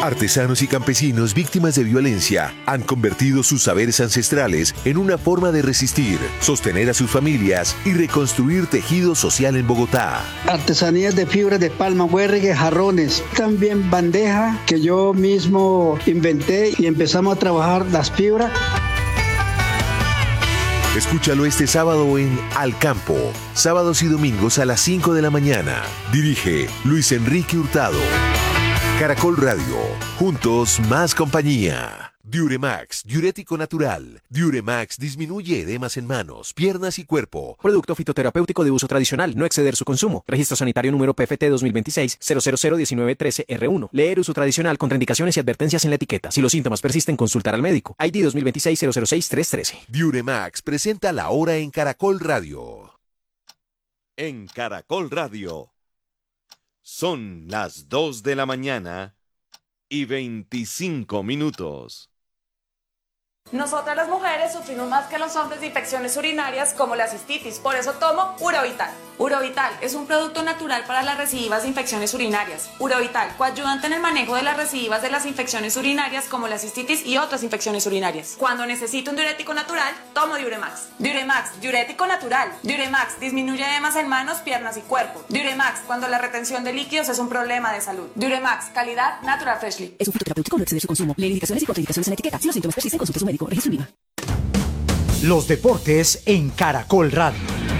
Artesanos y campesinos víctimas de violencia han convertido sus saberes ancestrales en una forma de resistir, sostener a sus familias y reconstruir tejido social en Bogotá. Artesanías de fibra de palma, huergue, jarrones, también bandeja que yo mismo inventé y empezamos a trabajar las fibras. Escúchalo este sábado en Al Campo, sábados y domingos a las 5 de la mañana. Dirige Luis Enrique Hurtado. Caracol Radio, juntos más compañía. Diuremax, diurético natural. Diuremax disminuye edemas en manos, piernas y cuerpo. Producto fitoterapéutico de uso tradicional, no exceder su consumo. Registro sanitario número PFT 2026-0001913R1. Leer uso tradicional, contraindicaciones y advertencias en la etiqueta. Si los síntomas persisten, consultar al médico. ID 2026-006-313. Diuremax presenta La Hora en Caracol Radio. En Caracol Radio. Son las 2 de la mañana y 25 minutos. Nosotras las mujeres sufrimos más que los hombres de infecciones urinarias como la cistitis, por eso tomo Urovital. Urovital es un producto natural para las recidivas de infecciones urinarias. Urovital, coayudante en el manejo de las recidivas de las infecciones urinarias como la cistitis y otras infecciones urinarias. Cuando necesito un diurético natural, tomo Diuremax. Diuremax, diurético natural. Diuremax disminuye edemas en manos, piernas y cuerpo. Diuremax, cuando la retención de líquidos es un problema de salud. Diuremax, calidad Natural Freshly. Es un fitoterapéutico, no exceder su consumo. Leer indicaciones y contraindicaciones en la etiqueta. Si los síntomas persisten, consulte a su médico. Registro IVA. Los deportes en Caracol Radio.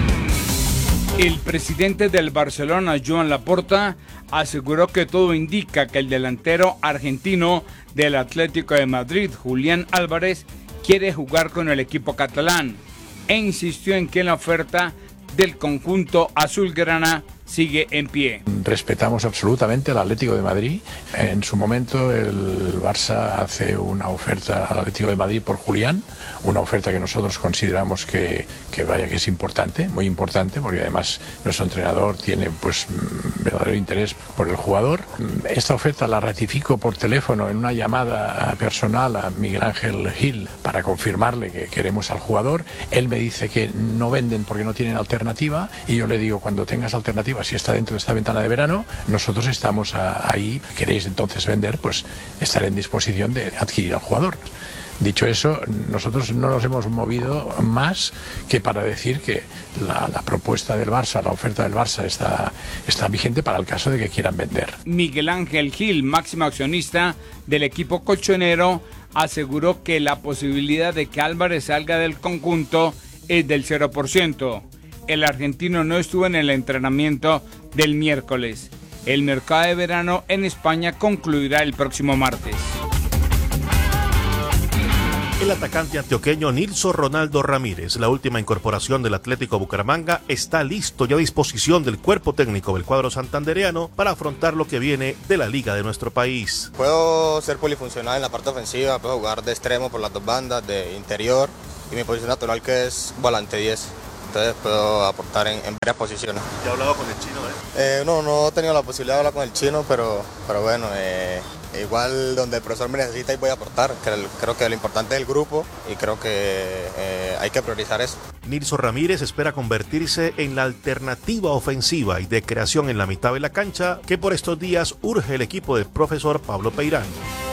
El presidente del Barcelona, Joan Laporta, aseguró que todo indica que el delantero argentino del Atlético de Madrid, Julián Álvarez, quiere jugar con el equipo catalán e insistió en que la oferta del conjunto azulgrana sigue en pie. Respetamos absolutamente al Atlético de Madrid. En su momento el Barça hace una oferta al Atlético de Madrid por Julián, una oferta que nosotros consideramos que es importante, muy importante, porque además nuestro entrenador tiene pues verdadero interés por el jugador. Esta oferta la ratifico por teléfono en una llamada personal a Miguel Ángel Gil para confirmarle que queremos al jugador. Él me dice que no venden porque no tienen alternativa y yo le digo, cuando tengas alternativa, si está dentro de esta ventana de verano, nosotros estamos ahí. Queréis entonces vender, pues estaré en disposición de adquirir al jugador. Dicho eso, nosotros no nos hemos movido más que para decir que la propuesta del Barça, la oferta del Barça está vigente para el caso de que quieran vender. Miguel Ángel Gil, máximo accionista del equipo colchonero, aseguró que la posibilidad de que Álvarez salga del conjunto es del 0%. El argentino no estuvo en el entrenamiento del miércoles. El mercado de verano en España concluirá el próximo martes. El atacante antioqueño Nilson Ronaldo Ramírez, la última incorporación del Atlético Bucaramanga, está listo y a disposición del cuerpo técnico del cuadro santandereano para afrontar lo que viene de la liga de nuestro país. Puedo ser polifuncional en la parte ofensiva, puedo jugar de extremo por las dos bandas, de interior, y mi posición natural que es volante 10. Entonces puedo aportar en varias posiciones. ¿Ya has hablado con el chino, No he tenido la posibilidad de hablar con el chino, pero bueno, igual donde el profesor me necesita y voy a aportar. Creo que lo importante es el grupo y creo que hay que priorizar eso. Nilson Ramírez espera convertirse en la alternativa ofensiva y de creación en la mitad de la cancha que por estos días urge el equipo del profesor Pablo Peirán.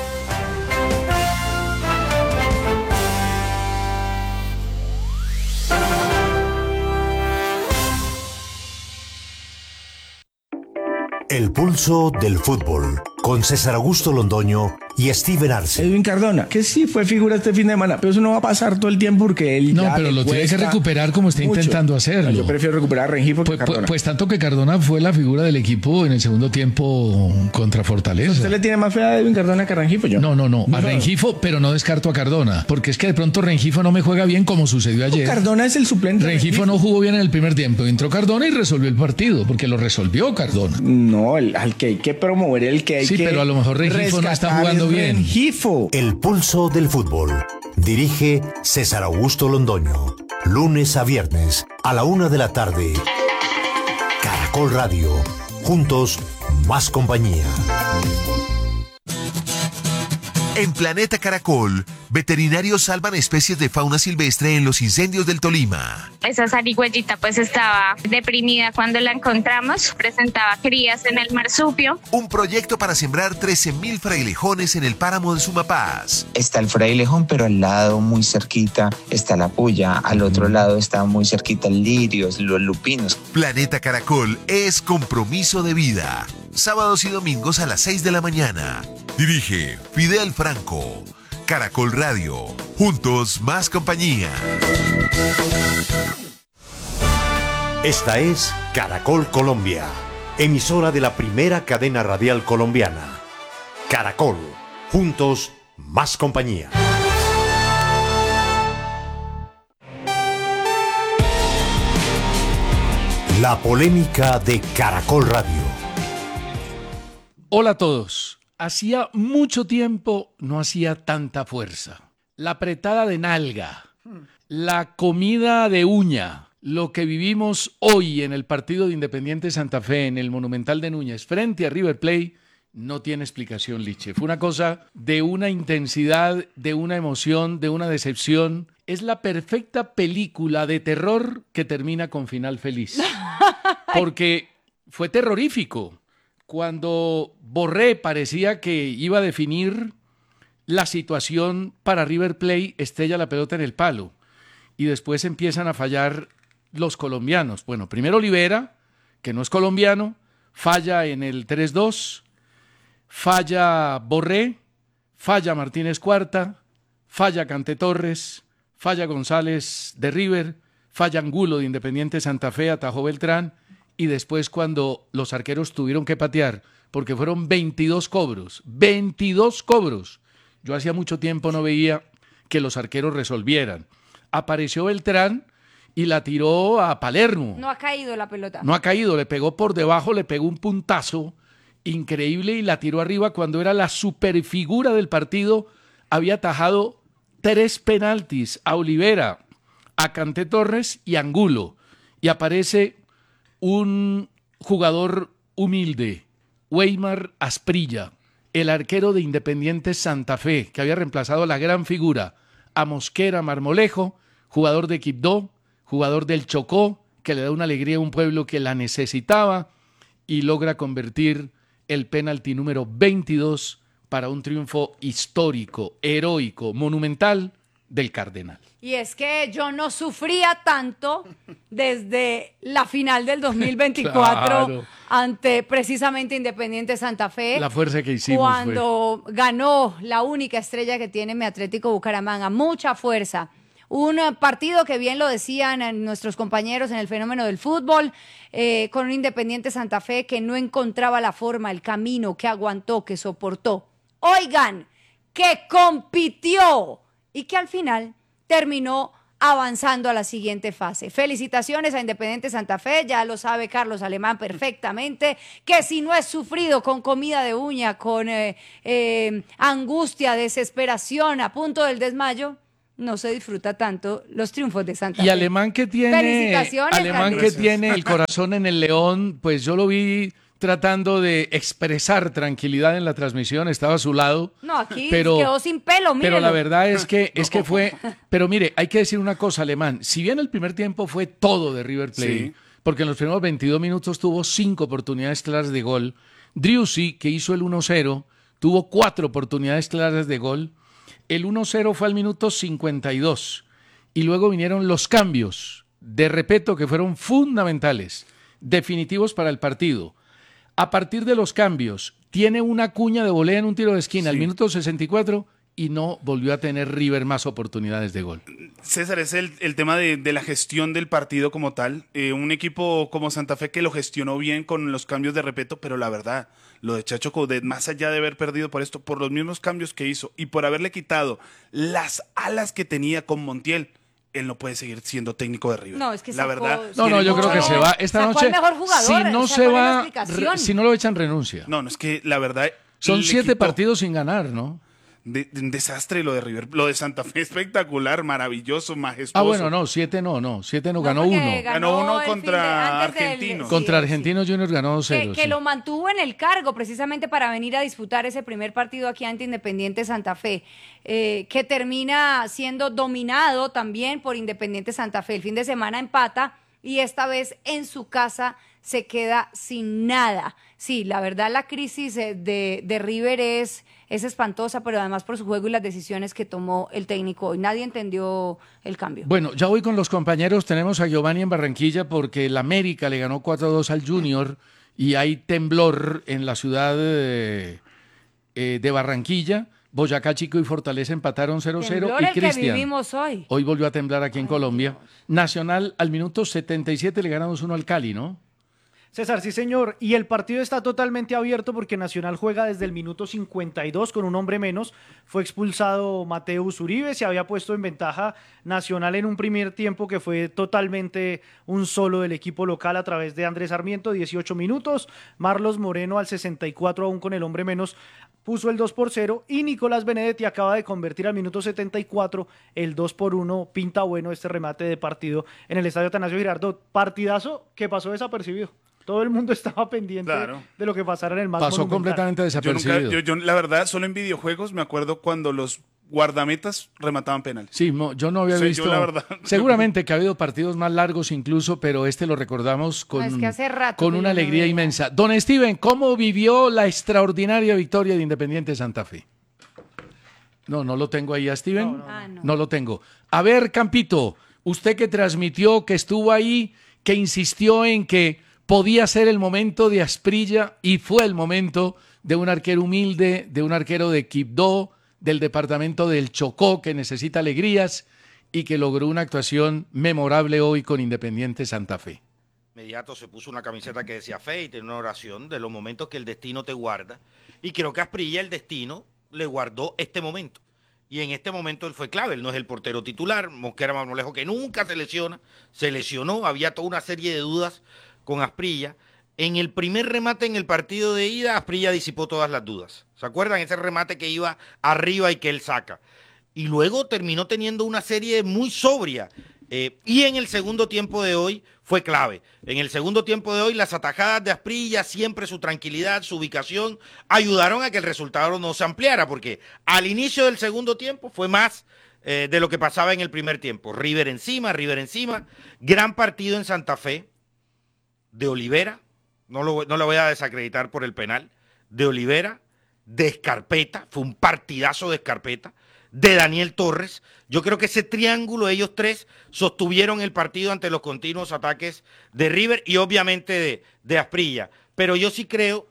El pulso del fútbol, con César Augusto Londoño y Steven Arce. Edwin Cardona, que sí fue figura este fin de semana, pero eso no va a pasar todo el tiempo porque él no, pero lo tiene que recuperar como está mucho intentando hacerlo. Yo prefiero recuperar a Rengifo que Cardona. Pues tanto que Cardona fue la figura del equipo en el segundo tiempo contra Fortaleza. ¿Usted le tiene más fe a Edwin Cardona que a Rengifo? Yo. No, a Rengifo, pero no descarto a Cardona, porque es que de pronto Rengifo no me juega bien como sucedió ayer. Cardona es el suplente. Rengifo no jugó bien en el primer tiempo, entró Cardona y resolvió el partido, porque lo resolvió Cardona. No, al que hay que promover, el que hay sí, que pero a lo mejor Rengifo no está jugando bien. Rengifo. El pulso del fútbol. Dirige César Augusto Londoño. Lunes a viernes a la 1 de la tarde. Caracol Radio. Juntos, más compañía. En Planeta Caracol Veterinarios salvan especies de fauna silvestre en los incendios del Tolima. Esa zarigüeyita pues estaba deprimida cuando la encontramos, presentaba crías en el marsupio. Un proyecto para sembrar 13.000 frailejones en el páramo de Sumapaz. Está el frailejón, pero al lado, muy cerquita, está la puya. Al otro lado está muy cerquita el lirios, los lupinos. Planeta Caracol es compromiso de vida. Sábados y domingos a las 6 de la mañana. Dirige Fidel Franco. Caracol Radio. Juntos más compañía. Esta es Caracol Colombia, emisora de la primera cadena radial colombiana. Caracol. Juntos más compañía. La polémica de Caracol Radio. Hola a todos. Hacía mucho tiempo no hacía tanta fuerza. La apretada de nalga, la comida de uña, lo que vivimos hoy en el partido de Independiente Santa Fe, en el Monumental de Núñez, frente a River Plate, no tiene explicación, Liche. Fue una cosa de una intensidad, de una emoción, de una decepción. Es la perfecta película de terror que termina con final feliz. Porque fue terrorífico. Cuando Borré parecía que iba a definir la situación para River Plate, estrella la pelota en el palo. Y después empiezan a fallar los colombianos. Bueno, primero Olivera, que no es colombiano, falla en el 3-2, falla Borré, falla Martínez Cuarta, falla Cante Torres, falla González de River, falla Angulo de Independiente Santa Fe, atajó Beltrán. Y después cuando los arqueros tuvieron que patear, porque fueron 22 cobros, 22 cobros. Yo hacía mucho tiempo no veía que los arqueros resolvieran. Apareció Beltrán y la tiró a Palermo. No ha caído la pelota. No ha caído, le pegó por debajo, le pegó un puntazo increíble y la tiró arriba cuando era la superfigura del partido. Había atajado 3 penaltis a Olivera, a Cante Torres y a Angulo. Y aparece un jugador humilde, Weimar Asprilla, el arquero de Independiente Santa Fe, que había reemplazado a la gran figura, a Mosquera Marmolejo, jugador de Quibdó, jugador del Chocó, que le da una alegría a un pueblo que la necesitaba, y logra convertir el penalti número 22 para un triunfo histórico, heroico, monumental del Cardenal. Y es que yo no sufría tanto desde la final del 2024 Claro. ante precisamente Independiente Santa Fe. La fuerza que hicimos cuando ganó la única estrella que tiene mi Atlético Bucaramanga. Mucha fuerza. Un partido que bien lo decían nuestros compañeros en el fenómeno del fútbol, con un Independiente Santa Fe que no encontraba la forma, el camino, que aguantó, que soportó. Oigan, que compitió y que al final terminó avanzando a la siguiente fase. Felicitaciones a Independiente Santa Fe, ya lo sabe Carlos Alemán perfectamente, que si no es sufrido con comida de uña, con angustia, desesperación, a punto del desmayo, no se disfruta tanto los triunfos de Santa Fe. Y Alemán que tiene el corazón en el león, pues yo lo vi tratando de expresar tranquilidad en la transmisión, estaba a su lado. No, aquí quedó sin pelo, mírelo. Pero la verdad es que fue... Pero mire, hay que decir una cosa, Alemán. Si bien el primer tiempo fue todo de River Plate, sí, porque en los primeros 22 minutos tuvo 5 oportunidades claras de gol, Driussi, que hizo el 1-0, tuvo 4 oportunidades claras de gol. El 1-0 fue al minuto 52. Y luego vinieron los cambios de Repetto, que fueron fundamentales, definitivos para el partido. A partir de los cambios, tiene una cuña de volea en un tiro de esquina al minuto 64 y no volvió a tener River más oportunidades de gol. César, es el tema de la gestión del partido como tal. Un equipo como Santa Fe que lo gestionó bien con los cambios de Repetto, pero la verdad, lo de Chacho Coudet, más allá de haber perdido por esto, por los mismos cambios que hizo y por haberle quitado las alas que tenía con Montiel, él no puede seguir siendo técnico de River. No, es que la verdad. No, yo creo que se va esta noche. El mejor jugador, si no se va, si no lo echan, renuncia. No, es que la verdad. Son 7 partidos sin ganar, ¿no? un desastre lo de River. Lo de Santa Fe espectacular, maravilloso, majestuoso. Bueno, no, 7 no, 7 no, ganó 1. Ganó 1 contra Argentinos. Contra Argentinos Juniors ganó 2-0. Que lo mantuvo en el cargo precisamente para venir a disputar ese primer partido aquí ante Independiente Santa Fe, que termina siendo dominado también por Independiente Santa Fe. El fin de semana empata y esta vez en su casa se queda sin nada. Sí, la verdad la crisis de River es espantosa, pero además por su juego y las decisiones que tomó el técnico hoy. Nadie entendió el cambio. Bueno, ya voy con los compañeros. Tenemos a Giovanni en Barranquilla porque el América le ganó 4-2 al Junior y hay temblor en la ciudad de Barranquilla. Boyacá Chico y Fortaleza empataron 0-0 y Cristian hoy volvió a temblar aquí en Colombia. Nacional al minuto 77 le ganó 2-1 al Cali, ¿no? César, sí señor, y el partido está totalmente abierto porque Nacional juega desde el minuto 52 con un hombre menos. Fue expulsado Mateus Uribe, se había puesto en ventaja Nacional en un primer tiempo que fue totalmente un solo del equipo local a través de Andrés Sarmiento, 18 minutos. Marlos Moreno al 64 aún con el hombre menos puso el 2-0 y Nicolás Benedetti acaba de convertir al minuto 74 el 2-1. Pinta bueno este remate de partido en el estadio Atanasio Girardot. Partidazo que pasó desapercibido. Todo el mundo estaba pendiente de lo que pasara en el más Pasó monumental. completamente desapercibido. Yo, la verdad, solo en videojuegos me acuerdo cuando los guardametas remataban penales. Sí, yo no había visto. Yo, la verdad, seguramente que ha habido partidos más largos incluso, pero este lo recordamos con una alegría inmensa. Don Steven, ¿cómo vivió la extraordinaria victoria de Independiente Santa Fe? No lo tengo ahí a Steven. No lo tengo. A ver, Campito, usted que transmitió, que estuvo ahí, que insistió en que podía ser el momento de Asprilla y fue el momento de un arquero humilde, de un arquero de Quibdó, del departamento del Chocó, que necesita alegrías y que logró una actuación memorable hoy con Independiente Santa Fe. Inmediato se puso una camiseta que decía fe y tenía una oración de los momentos que el destino te guarda. Y creo que a Asprilla el destino le guardó este momento. Y en este momento él fue clave, él no es el portero titular, Mosquera Marmolejo que nunca se lesionó, había toda una serie de dudas con Asprilla. En el primer remate en el partido de ida, Asprilla disipó todas las dudas. ¿Se acuerdan? Ese remate que iba arriba y que él saca. Y luego terminó teniendo una serie muy sobria. Y en el segundo tiempo de hoy fue clave. En el segundo tiempo de hoy las atajadas de Asprilla, siempre su tranquilidad, su ubicación, ayudaron a que el resultado no se ampliara, porque al inicio del segundo tiempo fue más de lo que pasaba en el primer tiempo. River encima. Gran partido en Santa Fe de Olivera, no lo voy a desacreditar por el penal, de Olivera, de Scarpetta, fue un partidazo de Scarpetta, de Daniel Torres. Yo creo que ese triángulo, ellos tres, sostuvieron el partido ante los continuos ataques de River y obviamente de Asprilla. Pero yo sí creo,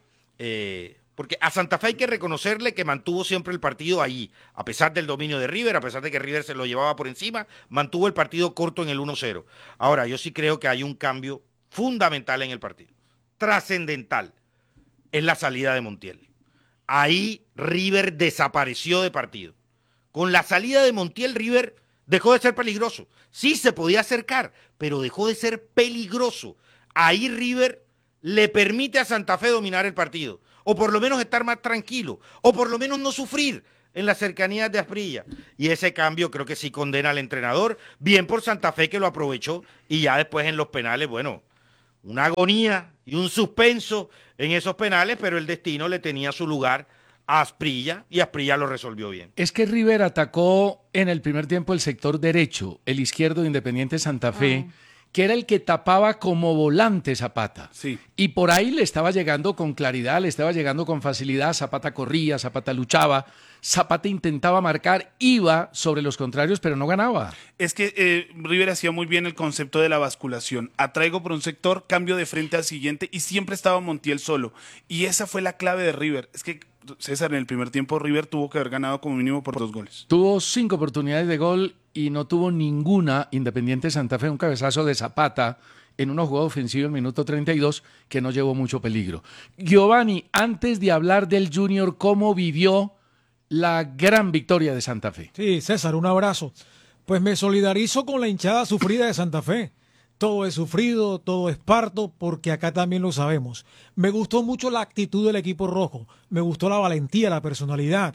porque a Santa Fe hay que reconocerle que mantuvo siempre el partido ahí, a pesar del dominio de River, a pesar de que River se lo llevaba por encima, mantuvo el partido corto en el 1-0. Ahora, yo sí creo que hay un cambio fundamental en el partido, trascendental, es la salida de Montiel. Ahí River desapareció de partido. Con la salida de Montiel, River dejó de ser peligroso. Sí se podía acercar, pero dejó de ser peligroso. Ahí River le permite a Santa Fe dominar el partido, o por lo menos estar más tranquilo, o por lo menos no sufrir en las cercanías de Asprilla. Y ese cambio creo que sí condena al entrenador, bien por Santa Fe que lo aprovechó, y ya después en los penales, bueno, una agonía y un suspenso en esos penales, pero el destino le tenía su lugar a Asprilla y Asprilla lo resolvió bien. Es que River atacó en el primer tiempo el sector derecho, el izquierdo de Independiente Santa Fe, que era el que tapaba como volante Zapata. Sí. Y por ahí le estaba llegando con claridad, le estaba llegando con facilidad. Zapata corría, Zapata luchaba, Zapata intentaba marcar, iba sobre los contrarios, pero no ganaba. Es que River hacía muy bien el concepto de la basculación. Atraigo por un sector, cambio de frente al siguiente y siempre estaba Montiel solo. Y esa fue la clave de River. Es que, César, en el primer tiempo River tuvo que haber ganado como mínimo por 2 goles. Tuvo 5 oportunidades de gol y no tuvo ninguna. Independiente Santa Fe, un cabezazo de Zapata en una jugada ofensiva en minuto 32 que no llevó mucho peligro. Giovanni, antes de hablar del Junior, ¿cómo vivió la gran victoria de Santa Fe? Sí, César, un abrazo. Pues me solidarizo con la hinchada sufrida de Santa Fe. Todo es sufrido, todo es parto, porque acá también lo sabemos. Me gustó mucho la actitud del equipo rojo, me gustó la valentía, la personalidad.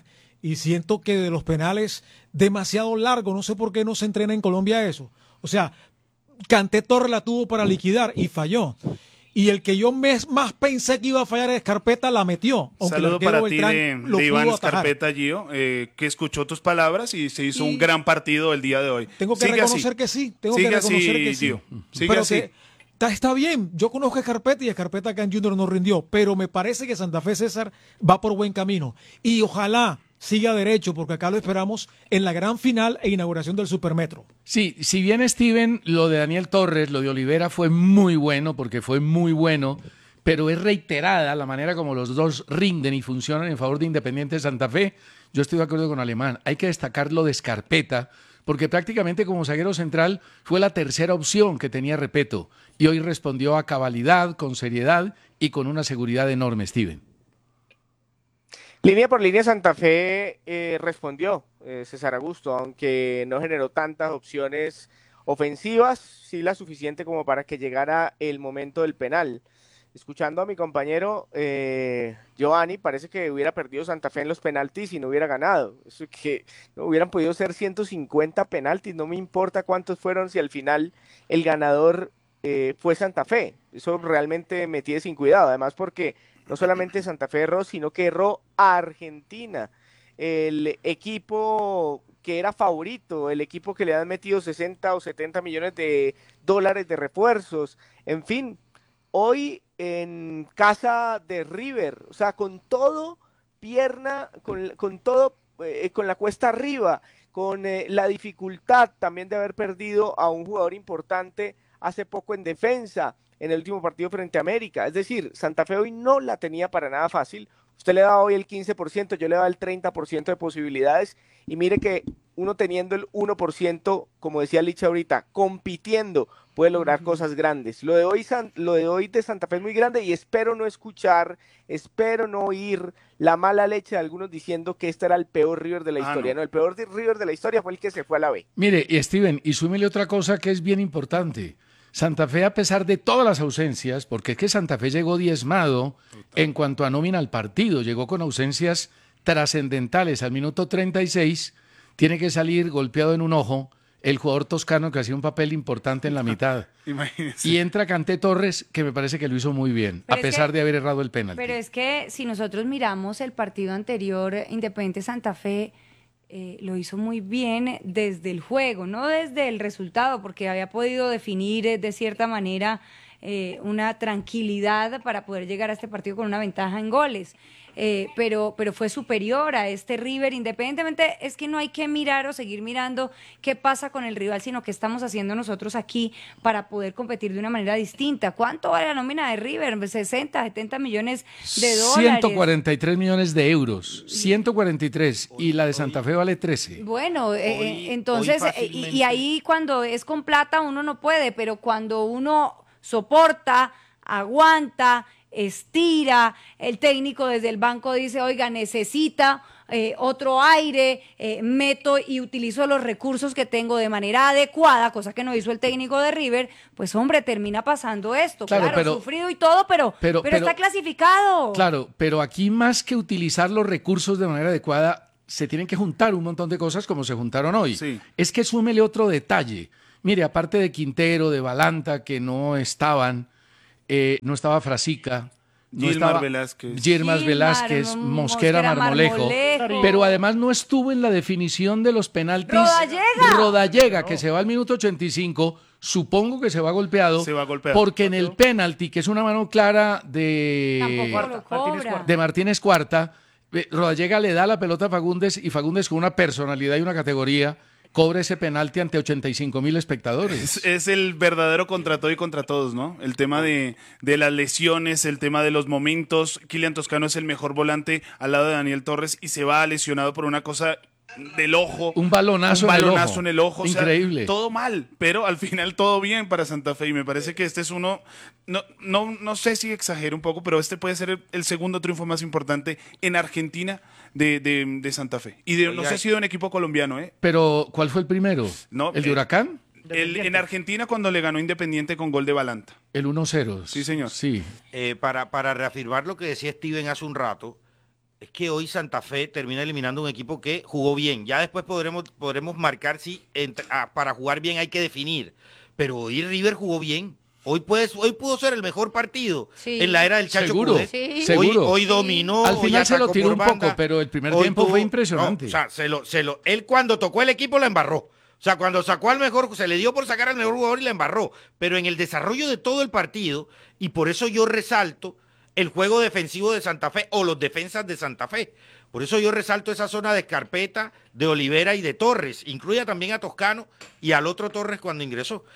y siento que de los penales demasiado largo, no sé por qué no se entrena en Colombia eso. O sea, Kanté Torres la tuvo para liquidar y falló. Y el que yo más pensé que iba a fallar es Scarpetta, la metió. Saludo para ti de Iván Scarpetta, Gio, que escuchó tus palabras y se hizo un gran partido el día de hoy. Tengo que reconocer que sí. Sigue pero así. Está bien, yo conozco a Scarpetta y Scarpetta acá en Junior no rindió, pero me parece que Santa Fe, César, va por buen camino. Y ojalá siga derecho, porque acá lo esperamos en la gran final e inauguración del Supermetro. Sí, si bien, Steven, lo de Daniel Torres, lo de Olivera fue muy bueno, porque fue muy bueno, pero es reiterada la manera como los dos rinden y funcionan en favor de Independiente Santa Fe. Yo estoy de acuerdo con Alemán. Hay que destacar lo de Scarpetta, porque prácticamente como zaguero central fue la tercera opción que tenía Repetto, y hoy respondió a cabalidad, con seriedad y con una seguridad enorme, Steven. Línea por línea Santa Fe respondió, César Augusto, aunque no generó tantas opciones ofensivas, sí la suficiente como para que llegara el momento del penal. Escuchando a mi compañero Giovanni, parece que hubiera perdido Santa Fe en los penaltis y no hubiera ganado. Eso que no hubieran podido ser 150 penaltis, no me importa cuántos fueron si al final el ganador fue Santa Fe. Eso realmente me tiene sin cuidado, además porque no solamente Santa Fe erró, sino que erró a Argentina, el equipo que era favorito, el equipo que le han metido 60 o 70 millones de dólares de refuerzos, en fin, hoy en casa de River, o sea, con todo pierna, con todo, con la cuesta arriba, con la dificultad también de haber perdido a un jugador importante hace poco en defensa, en el último partido frente a América. Es decir, Santa Fe hoy no la tenía para nada fácil. Usted le da hoy el 15%, yo le daba el 30% de posibilidades, y mire que uno teniendo el 1%, como decía Licha ahorita, compitiendo, puede lograr cosas grandes. Lo de hoy de Santa Fe es muy grande, y espero no escuchar, espero no oír la mala leche de algunos diciendo que este era el peor River de la historia. No, el peor River de la historia fue el que se fue a la B. Mire, y Steven, y súmele otra cosa que es bien importante. Santa Fe, a pesar de todas las ausencias, porque es que Santa Fe llegó diezmado en cuanto a nómina al partido, llegó con ausencias trascendentales. Al minuto 36 tiene que salir golpeado en un ojo el jugador toscano que hacía un papel importante en la mitad. Imagínese. Y entra Kanté Torres, que me parece que lo hizo muy bien, Pero a pesar de haber errado el penalti. Pero es que si nosotros miramos el partido anterior, Independiente Santa Fe lo hizo muy bien desde el juego, no desde el resultado, porque había podido definir de cierta manera una tranquilidad para poder llegar a este partido con una ventaja en goles. Pero fue superior a este River, independientemente, es que no hay que mirar o seguir mirando qué pasa con el rival, sino qué estamos haciendo nosotros aquí para poder competir de una manera distinta. ¿Cuánto vale la nómina de River? 60, 70 millones de dólares. 143 millones de euros, 143, y la de Santa Fe vale 13. Bueno, entonces, y ahí cuando es con plata uno no puede, pero cuando uno soporta, aguanta, estira, el técnico desde el banco dice, oiga, necesita otro aire, meto y utilizo los recursos que tengo de manera adecuada, cosa que no hizo el técnico de River, pues hombre, termina pasando esto, claro, sufrido y todo, pero está clasificado. Claro, pero aquí más que utilizar los recursos de manera adecuada, se tienen que juntar un montón de cosas como se juntaron hoy. Sí. Es que súmele otro detalle. Mire, aparte de Quintero, de Balanta, que no estaban, no estaba Frasica, no estaba Gilmar Velázquez, Mosquera Marmolejo, pero además no estuvo en la definición de los penaltis Rodallega, que se va al minuto 85, supongo que se va golpeado, porque en el penalti, que es una mano clara de Martínez Cuarta, Rodallega le da la pelota a Fagundes, y Fagundes, con una personalidad y una categoría, cobra ese penalti ante 85,000 espectadores. Es el verdadero contra todo y contra todos, ¿no? El tema de las lesiones, el tema de los momentos. Kylian Toscano es el mejor volante al lado de Daniel Torres y se va lesionado por una cosa del ojo. Un balonazo en el ojo. Increíble. O sea, todo mal, pero al final todo bien para Santa Fe, y me parece que este es uno, no sé si exagero un poco, pero este puede ser el segundo triunfo más importante en Argentina de Santa Fe. Y no sé si de un equipo colombiano, ¿eh? Pero, ¿cuál fue el primero? No, ¿El de Huracán? En Argentina, cuando le ganó Independiente con gol de Balanta. El 1-0. Sí, señor. Sí. Para reafirmar lo que decía Steven hace un rato, es que hoy Santa Fe termina eliminando un equipo que jugó bien. Ya después podremos marcar si para jugar bien hay que definir. Pero hoy River jugó bien. Hoy pudo ser el mejor partido en la era del Chacho Seguro, Coudet. seguro. Hoy dominó. Al final se lo tiró un banda. poco, pero el primer tiempo fue impresionante. No, o sea, él cuando tocó el equipo la embarró. O sea, cuando sacó al mejor, se le dio por sacar al mejor jugador y la embarró. Pero en el desarrollo de todo el partido, y por eso yo resalto el juego defensivo de Santa Fe o los defensas de Santa Fe. Por eso yo resalto esa zona de Scarpeta, de Olivera y de Torres. Incluya también a Toscano y al otro Torres cuando ingresó.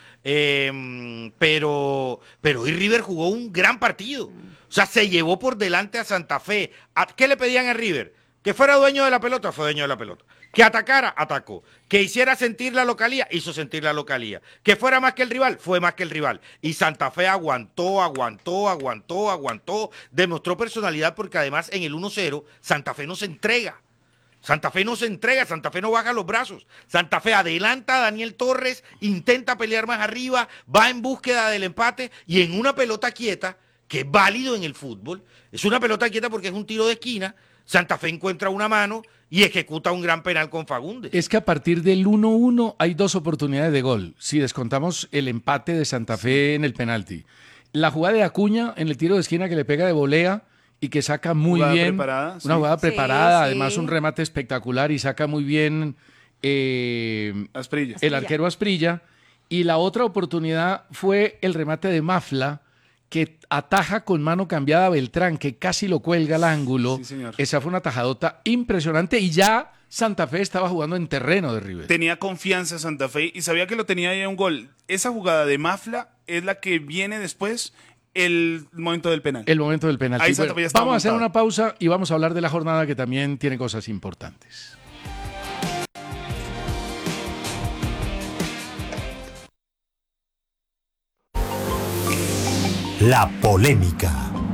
Pero hoy River jugó un gran partido. O sea, se llevó por delante a Santa Fe. ¿Qué le pedían a River? Que fuera dueño de la pelota, fue dueño de la pelota. Que atacara, atacó. Que hiciera sentir la localía, hizo sentir la localía. Que fuera más que el rival, fue más que el rival. Y Santa Fe aguantó. Demostró personalidad porque además en el 1-0 Santa Fe no se entrega. Santa Fe no baja los brazos. Santa Fe adelanta a Daniel Torres, intenta pelear más arriba, va en búsqueda del empate y en una pelota quieta, que es válido en el fútbol, es una pelota quieta porque es un tiro de esquina, Santa Fe encuentra una mano y ejecuta un gran penal con Fagundes. Es que a partir del 1-1 hay dos oportunidades de gol. Si descontamos el empate de Santa Fe en el penalti. La jugada de Acuña en el tiro de esquina que le pega de volea y que saca muy bien. Una jugada preparada, además un remate espectacular y saca muy bien el arquero Asprilla. Y la otra oportunidad fue el remate de Mafla, que ataja con mano cambiada a Beltrán, que casi lo cuelga al ángulo. Sí, señor. Esa fue una tajadota impresionante y ya Santa Fe estaba jugando en terreno de River. Tenía confianza Santa Fe y sabía que lo tenía ahí a un gol. Esa jugada de Mafla es la que viene después el momento del penal. El momento del penal. Ahí Bueno, vamos a hacer una pausa y vamos a hablar de la jornada que también tiene cosas importantes. La polémica.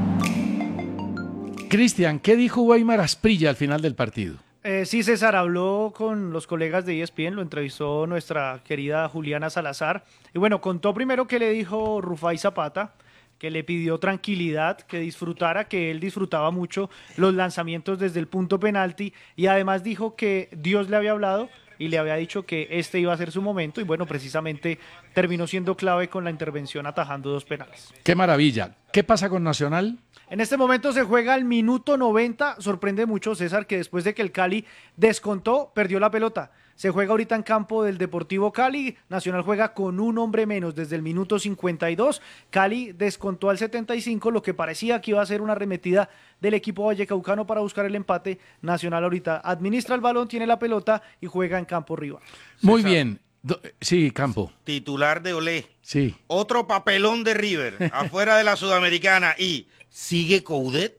Cristian, ¿qué dijo Weimar Asprilla al final del partido? Sí, César, habló con los colegas de ESPN, lo entrevistó nuestra querida Juliana Salazar. Y bueno, contó primero que le dijo Rufai Zapata, que le pidió tranquilidad, que disfrutara, que él disfrutaba mucho los lanzamientos desde el punto penalti. Y además dijo que Dios le había hablado y le había dicho que este iba a ser su momento. Y bueno, precisamente terminó siendo clave con la intervención atajando 2 penales. ¡Qué maravilla! ¿Qué pasa con Nacional? En este momento se juega al minuto 90. Sorprende mucho, César, que después de que el Cali descontó, perdió la pelota. Se juega ahorita en campo del Deportivo Cali. Nacional juega con un hombre menos desde el minuto 52. Cali descontó al 75, lo que parecía que iba a ser una arremetida del equipo vallecaucano para buscar el empate. Nacional ahorita administra el balón, tiene la pelota y juega en campo rival. Muy bien. Sí, Campo. Titular de Olé. Sí. Otro papelón de River, afuera de la Sudamericana. ¿Y sigue Coudet?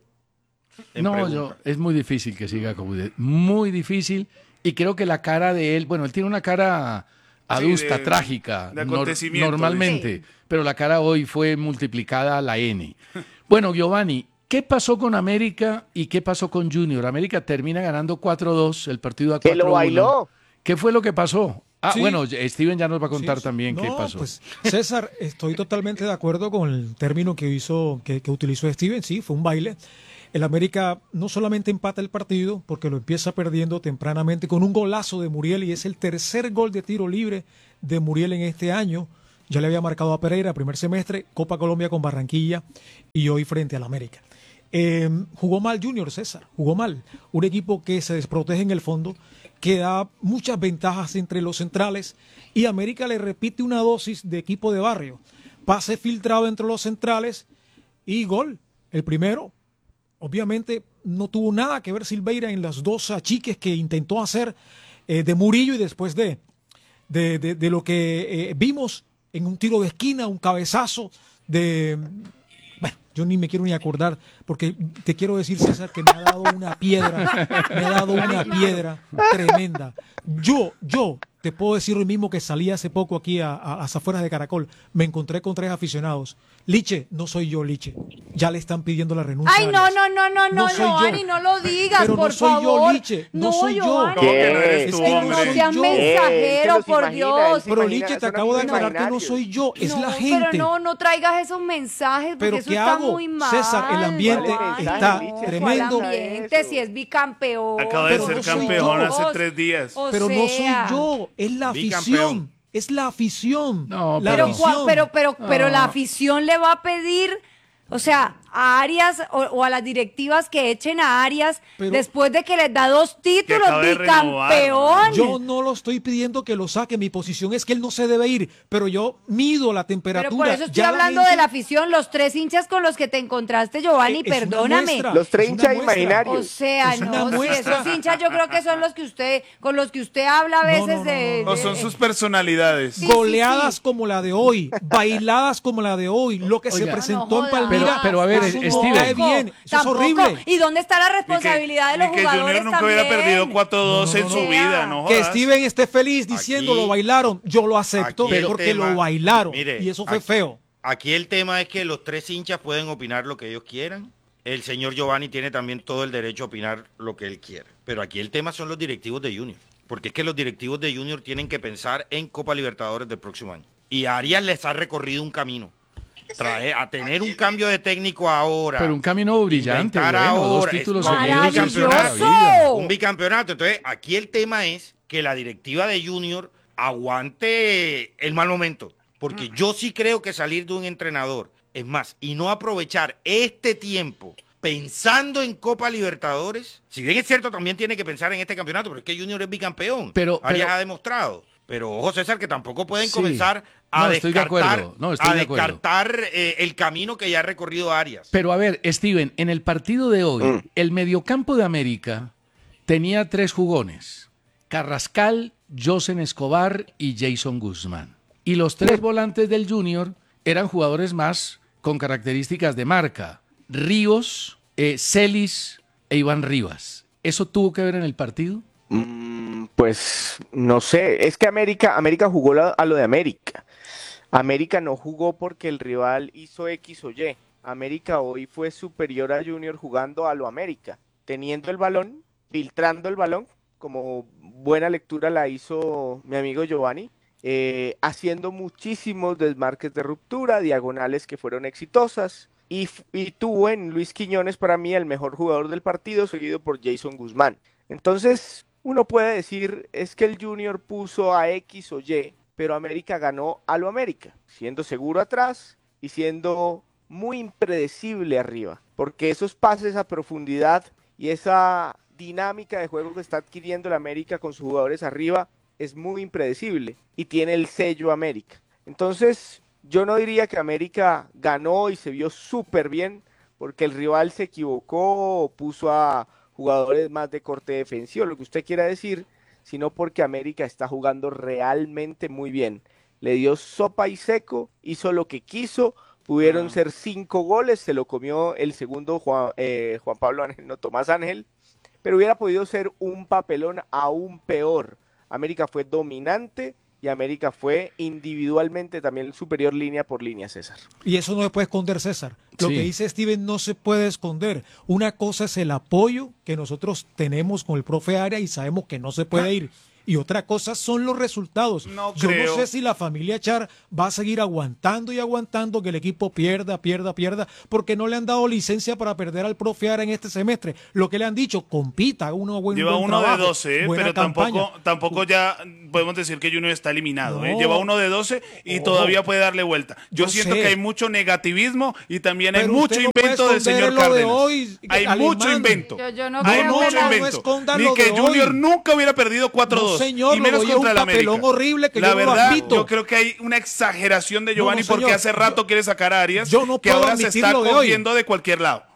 No, es muy difícil que siga Coudet. Muy difícil. Y creo que la cara de él, bueno, él tiene una cara adusta, trágica, de acontecimiento, normalmente, pero la cara hoy fue multiplicada a la N. Bueno, Giovanni, ¿qué pasó con América y qué pasó con Junior? América termina ganando 4-2, el partido a 4-1. ¿Que lo bailó? ¿Qué fue lo que pasó? Sí. Bueno, Steven ya nos va a contar también qué pasó. Pues, César, estoy totalmente de acuerdo con el término que utilizó Steven. Sí, fue un baile. El América no solamente empata el partido, porque lo empieza perdiendo tempranamente con un golazo de Muriel, y es el tercer gol de tiro libre de Muriel en este año. Ya le había marcado a Pereira, primer semestre, Copa Colombia con Barranquilla y hoy frente al América. Jugó mal Junior, César, jugó mal. Un equipo que se desprotege en el fondo, que da muchas ventajas entre los centrales, y América le repite una dosis de equipo de barrio. Pase filtrado entre los centrales y gol. El primero, obviamente, no tuvo nada que ver Silveira en las dos achiques que intentó hacer de Murillo, y después de lo que vimos en un tiro de esquina, un cabezazo de... Bueno, yo ni me quiero ni acordar, porque te quiero decir, César, que me ha dado una piedra tremenda. Yo te puedo decir hoy mismo que salí hace poco aquí a las afueras de Caracol, me encontré con 3 aficionados. Liche, no soy yo, Liche. Ya le están pidiendo la renuncia. Ay, no, Giovanni, no lo digas, pero por no soy favor. yo, Liche, no soy yo. Es que no seas mensajero, por Dios. Pero Liche, te acabo de aclarar que no soy yo, es la gente. Pero no traigas esos mensajes, porque pero eso ¿qué está hago? muy mal. César, el ambiente está tremendo. El ambiente, si es bicampeón. Acaba de ser campeón hace 3 días. Pero no soy yo, es la afición. Es la afición. No, pero la afición le va a pedir, o sea, a Arias o a las directivas que echen a Arias después de que les da 2 títulos, bicampeón. Yo no lo estoy pidiendo que lo saque, mi posición es que él no se debe ir, pero yo mido la temperatura. Pero por eso estoy hablando de la afición, los 3 hinchas con los que te encontraste, Giovanni, perdóname. Los 3 hinchas imaginarios. O sea, esos hinchas yo creo que son los que con los que usted habla a veces O son sus personalidades. Goleadas como la de hoy, bailadas como la de hoy, lo que se presentó en Palmira. Pero a ver, Steven, bien, eso es horrible. ¿Y dónde está la responsabilidad de los jugadores que Junior nunca hubiera perdido 4-2 en su vida, no que jodas. Steven esté feliz diciendo lo bailaron, yo lo acepto porque lo bailaron, y eso fue feo. Aquí el tema es que los 3 hinchas pueden opinar lo que ellos quieran. El señor Giovanni tiene también todo el derecho a opinar lo que él quiera. Pero aquí el tema son los directivos de Junior. Porque es que los directivos de Junior tienen que pensar en Copa Libertadores del próximo año. Y a Arias les ha recorrido un camino. A tener un cambio de técnico ahora. Pero un camino brillante, ahora, 2 títulos seguidos. Un bicampeonato. Entonces, aquí el tema es que la directiva de Junior aguante el mal momento. Porque yo sí creo que salir de un entrenador, es más, y no aprovechar este tiempo pensando en Copa Libertadores, si bien es cierto, también tiene que pensar en este campeonato, pero es que Junior es bicampeón. Arias ha demostrado. Pero ojo, César, que tampoco pueden comenzar a descartar el camino que ya ha recorrido Arias. Pero a ver, Steven, en el partido de hoy, el mediocampo de América tenía 3 jugones: Carrascal, Josen Escobar y Jason Guzmán. Y los 3 volantes del Junior eran jugadores más con características de marca: Ríos, Celis e Iván Rivas. ¿Eso tuvo que ver en el partido? Pues no sé, es que América jugó a lo de América. América no jugó porque el rival hizo X o Y. América hoy fue superior a Junior jugando a lo América, teniendo el balón, filtrando el balón, como buena lectura la hizo mi amigo Giovanni, haciendo muchísimos desmarques de ruptura, diagonales que fueron exitosas, y tuvo en Luis Quiñones, para mí, el mejor jugador del partido, seguido por Jason Guzmán. Entonces, uno puede decir, es que el Junior puso a X o Y, pero América ganó a lo América, siendo seguro atrás y siendo muy impredecible arriba, porque esos pases a profundidad y esa dinámica de juego que está adquiriendo el América con sus jugadores arriba es muy impredecible y tiene el sello América. Entonces, yo no diría que América ganó y se vio súper bien, porque el rival se equivocó o puso a jugadores más de corte defensivo, lo que usted quiera decir, sino porque América está jugando realmente muy bien. Le dio sopa y seco, hizo lo que quiso, pudieron ser 5 goles, se lo comió el segundo Juan Pablo Ángel, no Tomás Ángel, pero hubiera podido ser un papelón aún peor. América fue dominante y América fue individualmente también superior línea por línea, César. Y eso no se puede esconder, César. Lo que dice Steven no se puede esconder. Una cosa es el apoyo que nosotros tenemos con el profe Arias y sabemos que no se puede ir. Y otra cosa son los resultados. Yo no sé si la familia Char va a seguir aguantando y aguantando que el equipo pierda, porque no le han dado licencia para perder al profe Arias en este semestre. Lo que le han dicho, compita, lleva uno de 12, pero tampoco ya podemos decir que Junior está eliminado. Lleva uno de 12 y todavía puede darle vuelta. Yo siento que hay mucho negativismo y también hay mucho invento del señor Cárdenas. Hay mucho invento. Hay mucho invento. Ni que Junior nunca hubiera perdido 4-2. Señor, y menos contra el América. Horrible que la yo verdad, no yo creo que hay una exageración de Giovanni porque hace rato quiere sacar a Arias, yo no que puedo ahora se está admitirlo cogiendo de cualquier lado.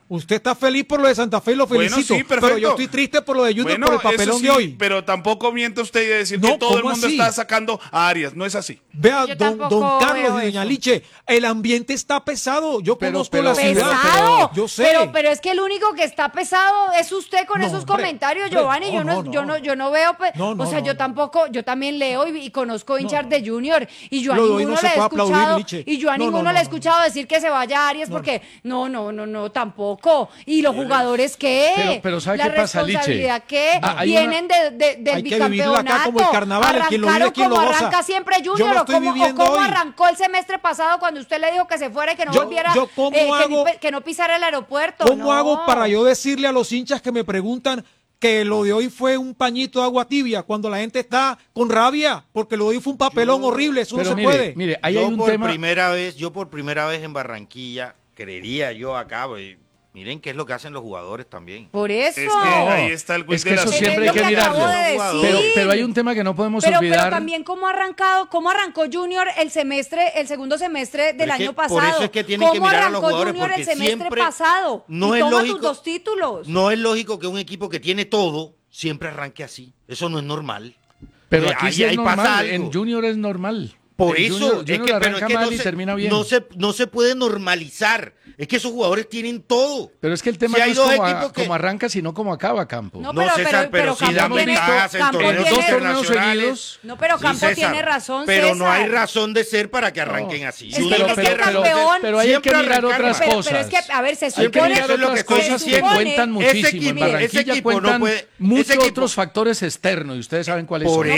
Usted está feliz por lo de Santa Fe y lo felicito, sí, pero yo estoy triste por lo de Junior por el papelón sí, de hoy. Pero tampoco miente usted de decir que todo el mundo está sacando a Arias, no es así. Vea, don Carlos y doña Liche, el ambiente está pesado. Yo conozco la ciudad. Pesado. Yo sé. Pero es que el único que está pesado es usted con esos comentarios, Giovanni. Yo no veo, o sea, yo tampoco, yo también leo y conozco hinchas de Junior y yo a ninguno le he escuchado le he escuchado decir que se vaya a Arias porque no, tampoco. ¿Y los jugadores qué? Pero ¿sabe la qué pasa, Liche? responsabilidad qué? Vienen del bicampeonato. Acá como el carnaval, quien lo vive, quien lo goza. Arranca siempre Junior o cómo arrancó el semestre pasado cuando usted le dijo que se fuera y que no volviera, que no pisara el aeropuerto. ¿Cómo hago para yo decirle a los hinchas que me preguntan que lo de hoy fue un pañito de agua tibia cuando la gente está con rabia? Porque lo de hoy fue un papelón horrible, eso no se puede. Mire, ahí hay un tema. Yo por primera vez en Barranquilla, creería yo acá, miren qué es lo que hacen los jugadores también. Por eso. Es que ahí está el Es que eso siempre hay que mirarlo. Pero hay un tema que no podemos olvidar. Pero también cómo arrancó Junior el segundo semestre del año pasado. Por eso es que tienen que mirar a los jugadores Junior porque el semestre siempre pasado. No y es toma lógico, tus 2 títulos. No es lógico que un equipo que tiene todo siempre arranque así. Eso no es normal. Pero aquí sí es normal. Pasa algo. En Junior es normal. Por eso, Junior arranca mal y termina bien. No se puede normalizar. Es que esos jugadores tienen todo. Pero es que el tema no es como arranca, sino como acaba Campo. No, César, pero sí dan ventajas en torneos internacionales. No, pero Campo tiene razón, pero César. no hay razón de ser para que arranquen así. Pero hay que mirar otras cosas. Pero es que, a ver, se supone que otras cosas que cuentan muchísimo. En Barranquilla cuentan muchos otros factores externos y ustedes saben cuáles son.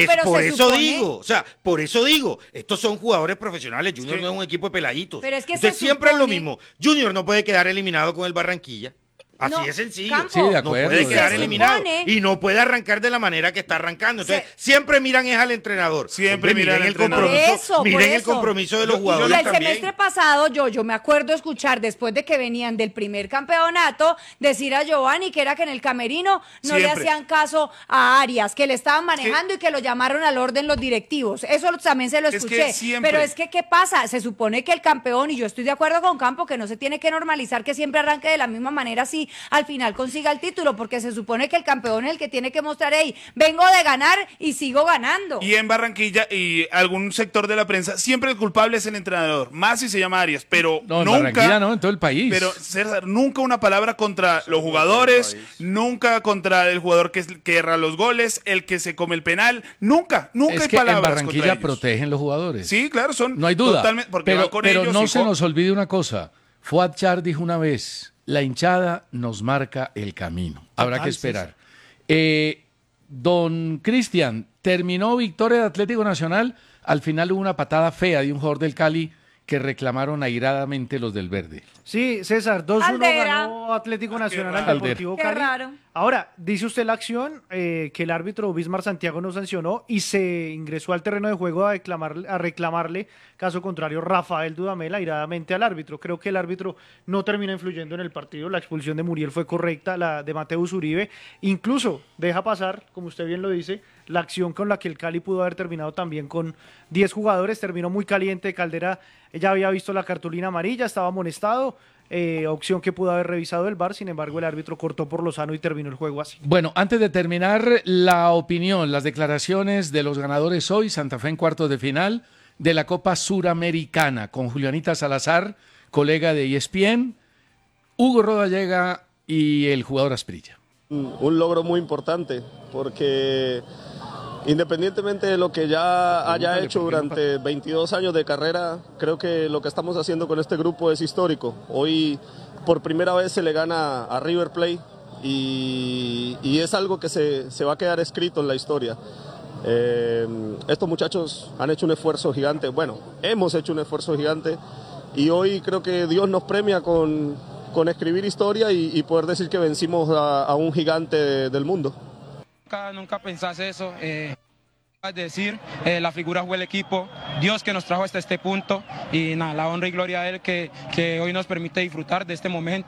Por eso digo, estos son jugadores profesionales. Junior no es un equipo de peladitos. Pero es que entonces siempre es lo mismo. Junior no puede quedar eliminado con el Barranquilla. Así es sencillo. Sí, de acuerdo. No puede quedar eliminado y no puede arrancar de la manera que está arrancando. Entonces, siempre miran es al entrenador. Siempre miran el compromiso. Miren el compromiso de los jugadores. Y el semestre pasado, yo me acuerdo escuchar, después de que venían del primer campeonato, decir a Giovanni que era que en el camerino no le hacían caso a Arias, que le estaban manejando y que lo llamaron al orden los directivos. Eso también se lo escuché. Pero es que, ¿qué pasa? Se supone que el campeón, y yo estoy de acuerdo con Campo, que no se tiene que normalizar que siempre arranque de la misma manera así al final consiga el título, porque se supone que el campeón es el que tiene que mostrar, vengo de ganar y sigo ganando. Y en Barranquilla y algún sector de la prensa, siempre el culpable es el entrenador, más si se llama Arias, pero no, en nunca, Barranquilla no, en todo el país. Pero César, nunca una palabra contra los jugadores, nunca contra el jugador que erra los goles, el que se come el penal, nunca es hay que palabras en Barranquilla protegen los jugadores. Sí, claro, no hay duda. Pero no se nos olvide una cosa. Fuad Char dijo una vez: la hinchada nos marca el camino. Habrá que esperar. Don Cristian, terminó victoria de Atlético Nacional. Al final hubo una patada fea de un jugador del Cali que reclamaron airadamente los del Verde. Sí, César, 2-1 ganó Atlético Nacional al Deportivo Cali. Qué raro. Ahora, dice usted la acción que el árbitro Bismar Santiago no sancionó y se ingresó al terreno de juego a reclamarle, caso contrario, Rafael Dudamel airadamente al árbitro. Creo que el árbitro no termina influyendo en el partido. La expulsión de Muriel fue correcta, la de Mateus Uribe. Incluso deja pasar, como usted bien lo dice, la acción con la que el Cali pudo haber terminado también con 10 jugadores. Terminó muy caliente. Caldera ya había visto la cartulina amarilla, estaba amonestado. Opción que pudo haber revisado el VAR, sin embargo el árbitro cortó por lo sano y terminó el juego así. Bueno, antes de terminar, la opinión, las declaraciones de los ganadores hoy, Santa Fe en cuartos de final de la Copa Suramericana, con Julianita Salazar, colega de ESPN, Hugo Rodallega y el jugador Asprilla. Un logro muy importante, porque independientemente de lo que ya haya hecho durante 22 años de carrera, creo que lo que estamos haciendo con este grupo es histórico. Hoy por primera vez se le gana a River Plate y es algo que se va a quedar escrito en la historia. Estos muchachos han hecho un esfuerzo gigante, hemos hecho un esfuerzo gigante y hoy creo que Dios nos premia con escribir historia y poder decir que vencimos a un gigante del mundo. Nunca pensás eso, decir, la figura fue el equipo, Dios que nos trajo hasta este punto y nada, la honra y gloria a Él que hoy nos permite disfrutar de este momento.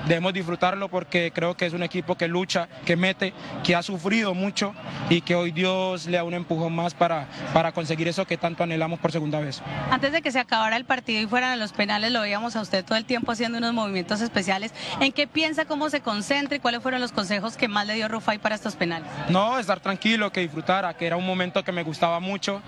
debemos disfrutarlo porque creo que es un equipo que lucha, que mete, que ha sufrido mucho y que hoy Dios le da un empujón más para conseguir eso que tanto anhelamos por segunda vez. Antes de que se acabara el partido y fueran a los penales, lo veíamos a usted todo el tiempo haciendo unos movimientos especiales. ¿En qué piensa, cómo se concentra y cuáles fueron los consejos que más le dio Rufai para estos penales? No, estar tranquilo, que disfrutara, que era un momento que me gustaba mucho.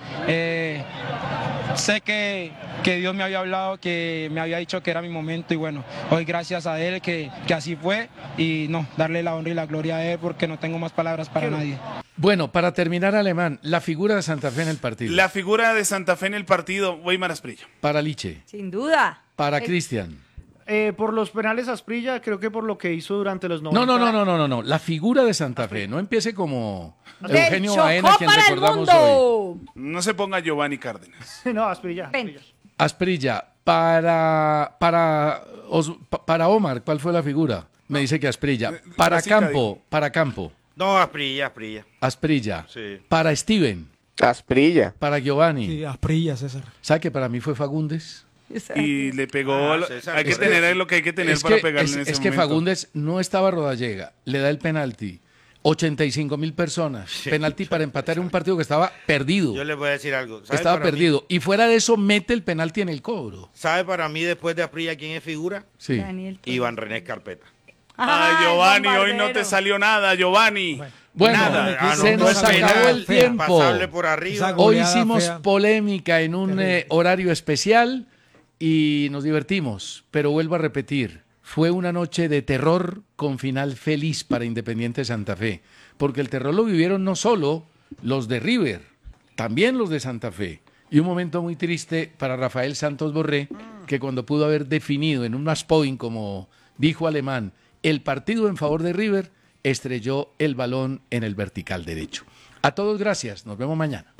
Sé que Dios me había hablado, que me había dicho que era mi momento y bueno, hoy gracias a Él que así fue y no, darle la honra y la gloria a Él porque no tengo más palabras para nadie. Bueno, para terminar, Alemán, la figura de Santa Fe en el partido. La figura de Santa Fe en el partido, Weimar Asprilla. Para Liche. Sin duda. Para Cristian. Por los penales Asprilla, creo que por lo que hizo durante los 90. No. La figura de Santa Fe. No empiece como Del Eugenio Chocó Baena, quien para el recordamos mundo. hoy. No se ponga Giovanni Cárdenas. No, Asprilla. Asprilla. Para Omar, ¿cuál fue la figura? Me dice que Asprilla. Para Campo. No, Asprilla. Asprilla. Sí. Para Steven. Asprilla. Para Giovanni. Sí, Asprilla, César. ¿Sabe que para mí fue Fagundes? Y le pegó. Hay que Es tener lo que hay que tener para pegarle en ese Es que momento. Fagundes no estaba Rodallega, le da el penalti. 85,000 personas. Penalti para empatar en un partido que estaba perdido. Yo les voy a decir algo. ¿Sabe Estaba para perdido. Y fuera de eso, mete el penalti en el cobro. ¿Sabe para mí después de Asprilla quién es figura? Sí. Iván René Carpeta. Ay, Giovanni, hoy no te salió nada, Giovanni. Bueno, nada. se nos acabó el tiempo. Pasable por arriba. Hoy hicimos polémica en un horario especial y nos divertimos, pero vuelvo a repetir, fue una noche de terror con final feliz para Independiente Santa Fe, porque el terror lo vivieron no solo los de River, también los de Santa Fe. Y un momento muy triste para Rafael Santos Borré, que cuando pudo haber definido en un match point, como dijo Alemán, el partido en favor de River, estrelló el balón en el vertical derecho. A todos gracias, nos vemos mañana.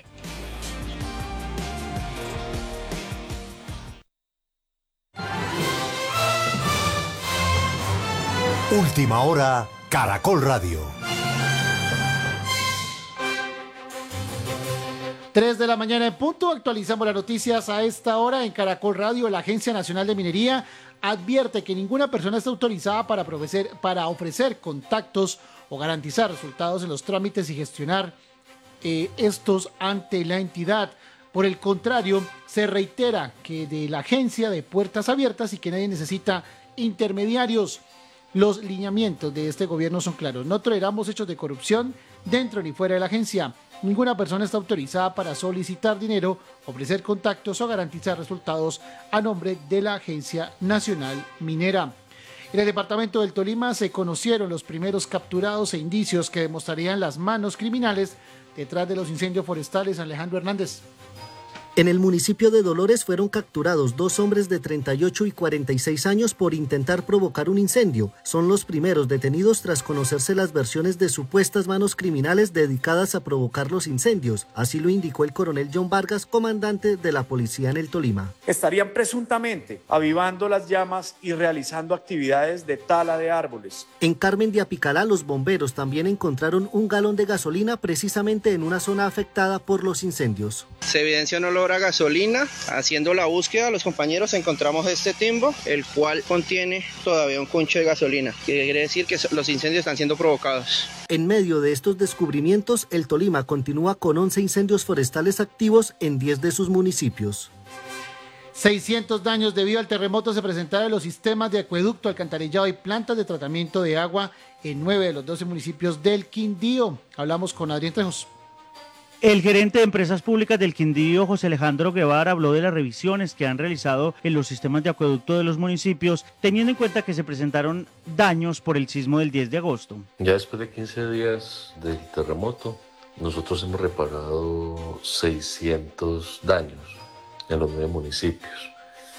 Última hora, Caracol Radio. 3 de la mañana en punto, actualizamos las noticias a esta hora en Caracol Radio. La Agencia Nacional de Minería advierte que ninguna persona está autorizada para ofrecer contactos o garantizar resultados en los trámites y gestionar estos ante la entidad. Por el contrario, se reitera que de la agencia de puertas abiertas y que nadie necesita intermediarios. Los lineamientos de este gobierno son claros. No toleramos hechos de corrupción dentro ni fuera de la agencia. Ninguna persona está autorizada para solicitar dinero, ofrecer contactos o garantizar resultados a nombre de la Agencia Nacional Minera. En el departamento del Tolima se conocieron los primeros capturados e indicios que demostrarían las manos criminales detrás de los incendios forestales. Alejandro Hernández. En el municipio de Dolores fueron capturados 2 hombres de 38 y 46 años por intentar provocar un incendio. Son los primeros detenidos tras conocerse las versiones de supuestas manos criminales dedicadas a provocar los incendios. Así lo indicó el coronel John Vargas, comandante de la policía en el Tolima. Estarían presuntamente avivando las llamas y realizando actividades de tala de árboles. En Carmen de Apicalá, los bomberos también encontraron un galón de gasolina precisamente en una zona afectada por los incendios. Se evidencia un olor a gasolina. Haciendo la búsqueda, los compañeros encontramos este timbo, el cual contiene todavía un concho de gasolina, que quiere decir que los incendios están siendo provocados. En medio de estos descubrimientos, el Tolima continúa con 11 incendios forestales activos en 10 de sus municipios. 600 daños debido al terremoto se presentaron en los sistemas de acueducto, alcantarillado y plantas de tratamiento de agua en 9 de los 12 municipios del Quindío. Hablamos con Adrián Trejos. El gerente de Empresas Públicas del Quindío, José Alejandro Guevara, habló de las revisiones que han realizado en los sistemas de acueducto de los municipios, teniendo en cuenta que se presentaron daños por el sismo del 10 de agosto. Ya después de 15 días del terremoto, nosotros hemos reparado 600 daños en los 9 municipios.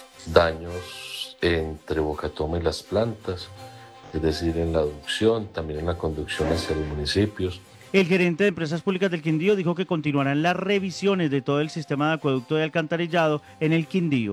Daños entre Bocatoma y las plantas, es decir, en la aducción, también en la conducción hacia los municipios. El gerente de Empresas Públicas del Quindío dijo que continuarán las revisiones de todo el sistema de acueducto y alcantarillado en el Quindío.